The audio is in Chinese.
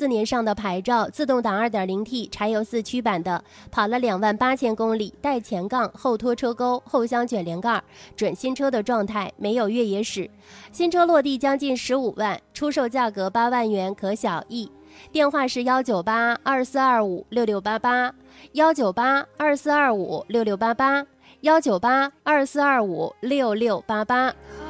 2014年上的牌照，自动挡 2.0T 柴油4驱版的，跑了28000公里，带前杠、后拖车钩、后箱卷帘盖，准新车的状态，没有越野史。新车落地将近15万，出售价格8万元可小议。电话是19824256688，19824256688，19824256688。